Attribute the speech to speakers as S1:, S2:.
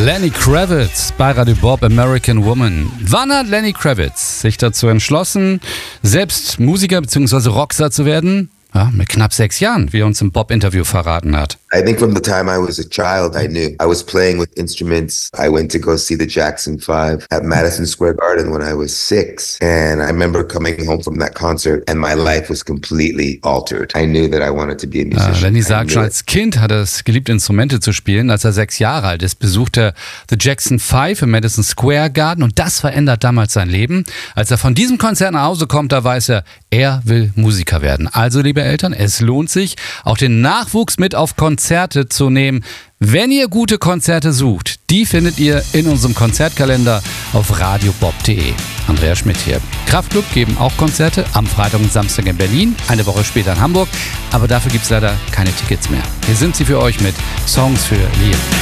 S1: Lenny Kravitz bei Radio Bob, American Woman. Wann hat Lenny Kravitz sich dazu entschlossen, selbst Musiker bzw. Rockstar zu werden? Ja, mit knapp 6 Jahren, wie er uns im Bob-Interview verraten hat.
S2: I think from the time I was a child, I knew I was playing with instruments. I went to go see the Jackson 5 at Madison Square Garden when I was 6. And I remember coming home from that concert and my life was completely altered. I knew that I wanted to be a musician.
S1: Lenny sagt, schon als Kind hat er es geliebt, Instrumente zu spielen. Als er 6 Jahre alt ist, besucht er The Jackson 5 im Madison Square Garden und das verändert damals sein Leben. Als er von diesem Konzert nach Hause kommt, da weiß er will Musiker werden. Also, liebe Eltern, es lohnt sich, auch den Nachwuchs mit auf Konzerte zu nehmen. Wenn ihr gute Konzerte sucht, die findet ihr in unserem Konzertkalender auf radiobob.de. Andreas Schmidt hier. Kraftklub geben auch Konzerte am Freitag und Samstag in Berlin, eine Woche später in Hamburg, aber dafür gibt es leider keine Tickets mehr. Hier sind sie für euch mit Songs für Liam.